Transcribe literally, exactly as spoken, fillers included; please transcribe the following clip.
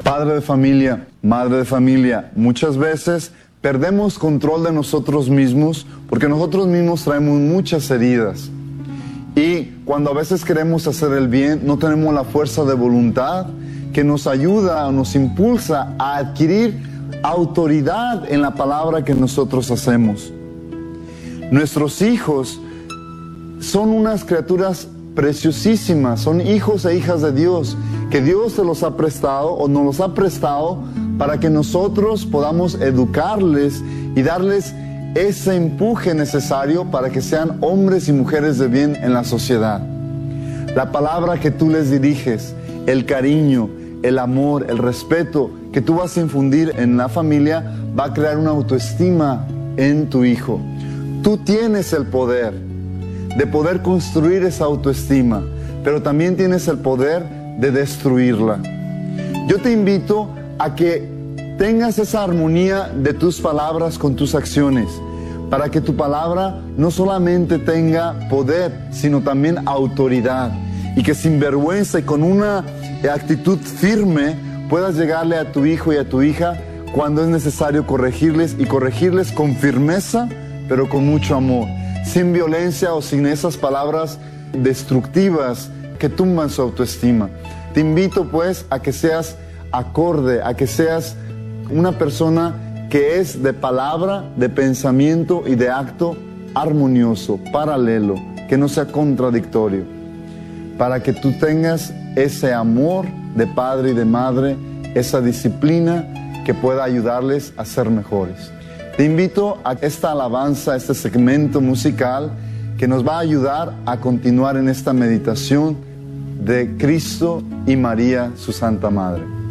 Padre de familia, madre de familia, muchas veces perdemos control de nosotros mismos porque nosotros mismos traemos muchas heridas. Y cuando a veces queremos hacer el bien, no tenemos la fuerza de voluntad que nos ayuda o nos impulsa a adquirir autoridad en la palabra que nosotros hacemos. Nuestros hijos son unas criaturas preciosísimas, son hijos e hijas de Dios, que Dios se los ha prestado o nos los ha prestado para que nosotros podamos educarles y darles ese empuje necesario para que sean hombres y mujeres de bien en la sociedad. La palabra que tú les diriges, el cariño, el amor, el respeto que tú vas a infundir en la familia va a crear una autoestima en tu hijo. Tú tienes el poder de poder construir esa autoestima, pero también tienes el poder de destruirla. Yo te invito a que tengas esa armonía de tus palabras con tus acciones, para que tu palabra no solamente tenga poder, sino también autoridad, y que sin vergüenza y con una actitud firme puedas llegarle a tu hijo y a tu hija cuando es necesario corregirles, y corregirles con firmeza, pero con mucho amor, sin violencia o sin esas palabras destructivas que tumban su autoestima. Te invito pues a que seas acorde, a que seas una persona que es de palabra, de pensamiento y de acto armonioso, paralelo, que no sea contradictorio, para que tú tengas ese amor de padre y de madre, esa disciplina que pueda ayudarles a ser mejores. Te invito a esta alabanza, a este segmento musical que nos va a ayudar a continuar en esta meditación de Cristo y María, su Santa Madre.